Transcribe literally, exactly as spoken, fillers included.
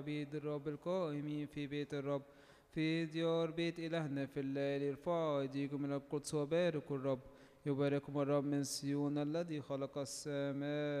عبيد الرب القائمين في بيت الرب في ديار بيت إلهنا في الليل ارفعوا أيديكم إلى القدس وباركوا الرب يبارككم الرب من صيون الذي خلق السماء